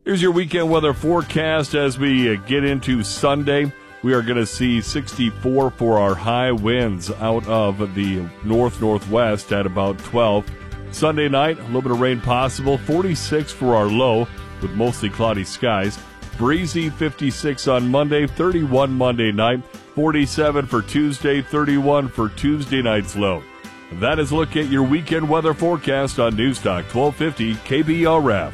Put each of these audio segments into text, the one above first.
Here's your weekend weather forecast as we get into Sunday. We are going to see 64 for our high winds out of the northwest at about 12. Sunday night, a little bit of rain possible. 46 for our low with mostly cloudy skies. Breezy 56 on Monday, 31 Monday night, 47 for Tuesday, 31 for Tuesday night's low. That is a look at your weekend weather forecast on Newstalk 1250 KBRF.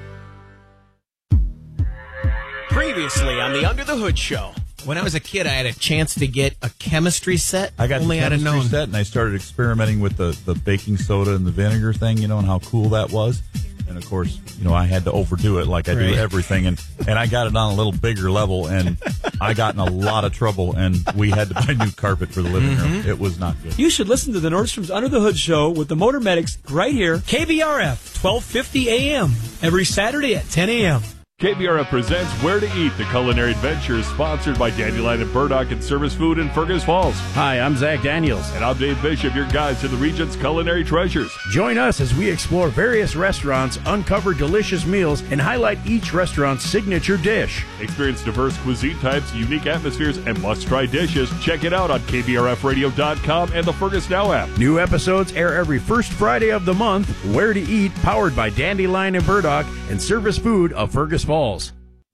Previously on the Under the Hood Show. When I was a kid, I had a chance to get a chemistry set. I got the chemistry set, and I started experimenting with the baking soda and the vinegar thing, and how cool that was. And, of course, I had to overdo it like I do everything. And I got it on a little bigger level, and I got in a lot of trouble, and we had to buy new carpet for the living room. It was not good. You should listen to the Nordstrom's Under the Hood Show with the Motor Medics right here, KBRF, 1250 a.m., every Saturday at 10 a.m. KBRF presents Where to Eat, the culinary adventure, sponsored by Dandelion and Burdock and Service Food in Fergus Falls. Hi, I'm Zach Daniels. And I'm Dave Bishop, your guide to the region's culinary treasures. Join us as we explore various restaurants, uncover delicious meals, and highlight each restaurant's signature dish. Experience diverse cuisine types, unique atmospheres, and must-try dishes. Check it out on KBRFradio.com and the Fergus Now app. New episodes air every first Friday of the month. Where to Eat, powered by Dandelion and Burdock and Service Food of Fergus Falls.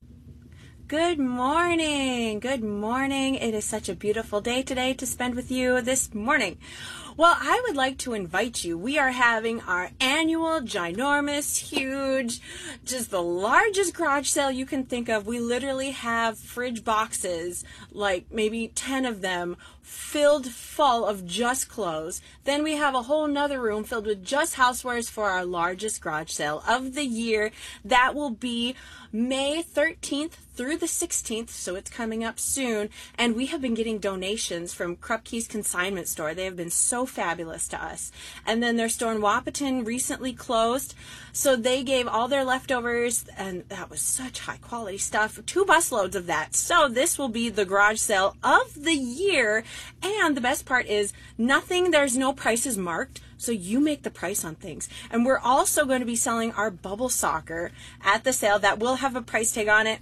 Good morning. Good morning. It is such a beautiful day today to spend with you this morning. Well, I would like to invite you. We are having our annual, ginormous, huge, just the largest garage sale you can think of. We literally have fridge boxes, like maybe 10 of them, filled full of just clothes. Then we have a whole nother room filled with just housewares for our largest garage sale of the year. That will be May 13th through the 16th, so it's coming up soon. And we have been getting donations from Krupke's Consignment Store. They have been so fabulous to us. And then their store in Wahpeton recently closed, so they gave all their leftovers, and that was such high quality stuff, 2 busloads of that. So this will be the garage sale of the year. And the best part is there's no prices marked, so you make the price on things. And we're also going to be selling our bubble soccer at the sale. That will have a price tag on it.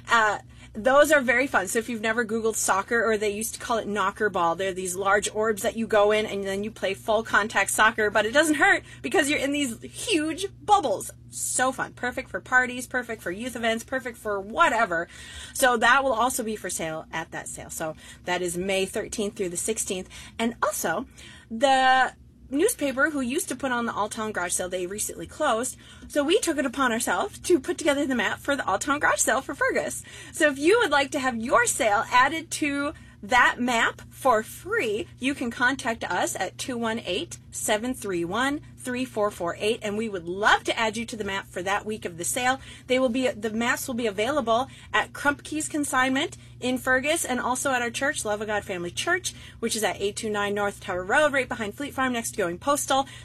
Those are very fun. So if you've never Googled soccer, or they used to call it knocker ball, they're these large orbs that you go in and then you play full contact soccer, but it doesn't hurt because you're in these huge bubbles. So fun. Perfect for parties, perfect for youth events, perfect for whatever. So that will also be for sale at that sale. So that is May 13th through the 16th. And also, the newspaper who used to put on the All-Town Garage Sale, they recently closed, so we took it upon ourselves to put together the map for the All-Town Garage Sale for Fergus. So if you would like to have your sale added to that map for free, you can contact us at 218-731-3448, and we would love to add you to the map for that week of the sale. The maps will be available at Krupke's Consignment in Fergus, and also at our church, Love of God Family Church, which is at 829 North Tower Road, right behind Fleet Farm, next to Going Postal.